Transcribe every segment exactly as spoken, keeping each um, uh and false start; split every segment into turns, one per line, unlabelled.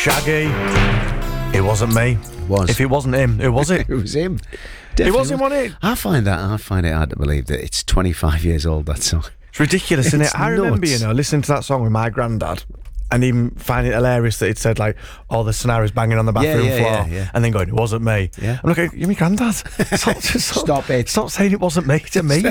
Shaggy. It wasn't me.
Was.
If it wasn't him, who was it?
It was him.
It
Definitely
was him, wasn't it?
I find that I find it hard to believe that it's twenty-five years old, that song.
It's ridiculous, isn't
It's
it? I remember,
nuts.
you know, listening to that song with my granddad and even finding it hilarious that it said, like, all the scenarios banging on the bathroom
yeah,
floor
yeah, yeah.
and then going, it wasn't me.
Yeah.
I'm like, you're my granddad. Stop, just stop,
Stop it.
Stop saying it wasn't me to me.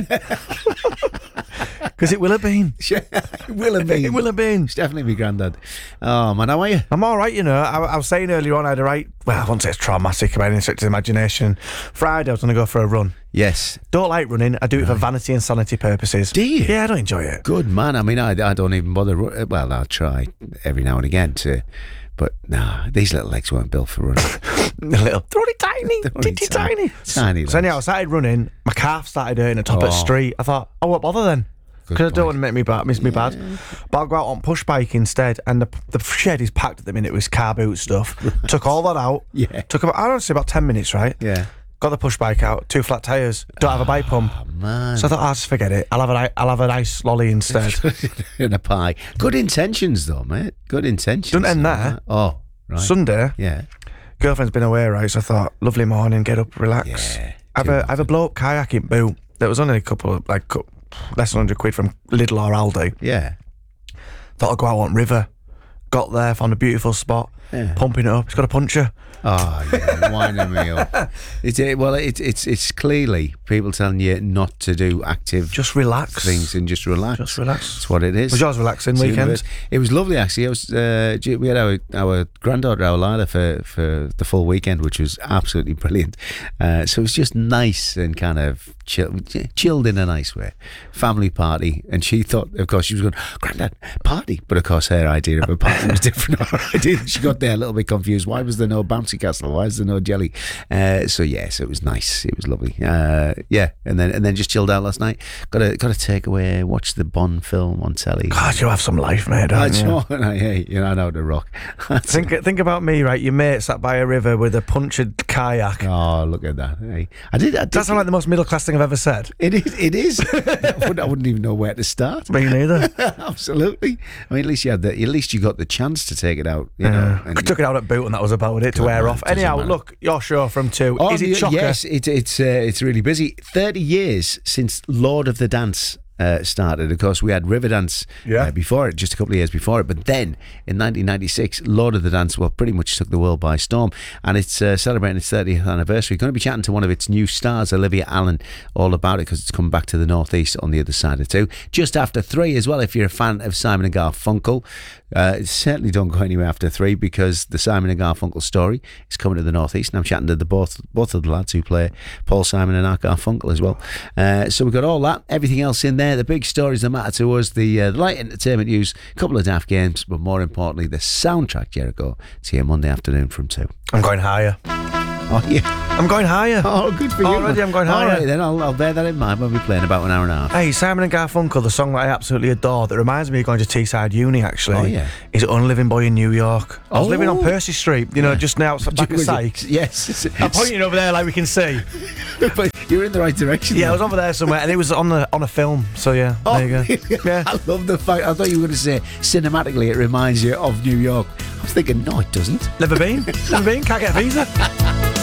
Because it will have been.
It will have been.
It will have been.
It's definitely my granddad. Oh, man, how are you?
I'm all right, you know. I, I was saying earlier on I had a right, well, I won't say it's traumatic about any stretch of the imagination. Friday I was going to go for a run.
Yes.
Don't like running. I do it for vanity and sanity purposes.
Do you?
Yeah, I don't enjoy it.
Good man. I mean, I, I don't even bother. ru- Well, I'll try every now and again to, but nah, these little legs weren't built for running.
A little. They're only tiny.
They're only
Titty
tiny.
tiny.
Tiny
So anyhow, I
legs.
started running. My calf started hurting at the top of the
Oh.
street. I thought, oh, what bother then?
Good
Because I don't
point.
want to make me bad, miss me bad. But I'll go out on push bike instead. And the, the shed is packed at the minute with car boot stuff. Took all that out.
Yeah.
Took about, I don't say about ten minutes, right?
Yeah.
Got the push bike out. Two flat tyres. Don't have a bike pump.
Oh, man.
So I thought, I'll just forget it. I'll have an, I'll have an ice lolly instead.
In a pie. Good intentions, though, mate. Good intentions.
Doesn't end there.
Oh, right.
Sunday,
Yeah.
girlfriend's been away, right? So I thought, lovely morning, get up, relax.
Yeah.
Have a have a blow up kayaking boot. There was only a couple of like cou- less than hundred quid from Lidl or Aldi.
Yeah.
Thought I'd go out on river. Got there, found a beautiful spot.
Yeah.
Pumping it up. It's got a puncher.
Oh, yeah, winding me up. It's it, well, it's it's it's clearly people telling you not to do active
Just relax.
things and just relax.
Just relax.
That's what it is.
Was yours relaxing
It's the
weekend?
universe. It was lovely, actually. I was uh, gee, we had our our granddaughter, our Lila, for for the full weekend, which was absolutely brilliant. Uh, so it was just nice and kind of chill, chilled in a nice way. Family party, and she thought, of course, she was going, "Granddad, party," but of course, her idea of a party was different. Our idea. She got there a little bit confused. Why was there no bouncy castle? Why is there no jelly? Uh, so yes, it was nice. It was lovely. Uh, yeah, and then and then just chilled out last night. Got a got a takeaway. Watched the Bond film on telly.
God, you have some life, mate.
I
Don't you?
know, and I hate you know I know the rock.
Think think about me, right? Your mate sat by a river with a punctured kayak.
Oh, look at that! Hey, I did. I did
That sounds like the most middle class thing I've ever said.
it is. It is. I, wouldn't, I wouldn't even know where to start.
Me neither.
Absolutely. I mean, at least you had the. At least you got the chance to take it out. You know.
Yeah.
and-
Took it out at boot and that was about it to
God,
wear
man,
off.
doesn't
Anyhow,
matter.
look, your show from two.
Oh,
Is it
y-
chocker?
Yes, it, it's uh, it's really busy. Thirty years since Lord of the Dance uh, started. Of course, we had Riverdance
Yeah.
uh, before it, just a couple of years before it. But then in nineteen ninety-six, Lord of the Dance, well, pretty much took the world by storm, and it's uh, celebrating its thirtieth anniversary. Going to be chatting to one of its new stars, Olivia Allen, all about it because it's come back to the northeast on the other side of two, just after three as well. If you're a fan of Simon and Garfunkel, uh, certainly don't go anywhere after three because the Simon and Garfunkel story is coming to the northeast, and I'm chatting to the both both of the lads who play Paul Simon and Art Garfunkel as well. Uh, so we've got all that, everything else in there. The big stories that matter to us, the, uh, the light entertainment news, a couple of daft games, but more importantly, the soundtrack, Jericho. It's here Monday afternoon from two.
I'm going higher.
Oh, yeah.
I'm going higher.
Oh, good for you.
Already I'm going
All
higher.
right, then I'll, I'll bear that in mind when we're playing about an hour and a half.
Hey, Simon and Garfunkel, the song that I absolutely adore, that reminds me of going to Teesside Uni, actually,
Oh, yeah.
is Unliving Boy in New York. I was
Oh.
living on Percy Street, you know, just now, back of Sykes.
Yes.
I'm pointing over there like we can see.
But you're in the right direction.
Yeah, I
though.
was over there somewhere, and it was on the on a film, so yeah,
Oh,
there you go. Yeah.
I love the fact. I thought you were going to say cinematically it reminds you of New York. I was thinking, no, it doesn't.
Never been, never been, can't get a visa.